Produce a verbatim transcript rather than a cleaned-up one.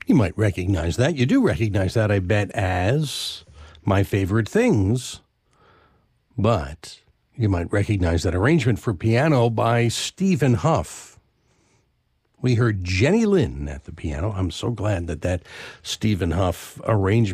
You might recognize that. You do recognize that, I bet, as My Favorite Things. But you might recognize that arrangement for piano by Stephen Huff. We heard Jenny Lynn at the piano. I'm so glad that that Stephen Huff arrangement